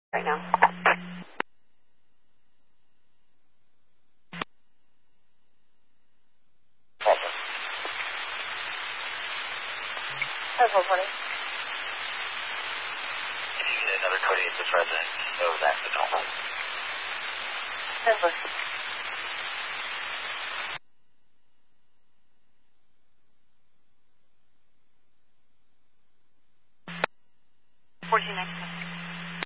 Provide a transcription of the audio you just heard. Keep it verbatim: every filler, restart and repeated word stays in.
right now. That's four twenty. Can you get another code to the president of that? Ten four.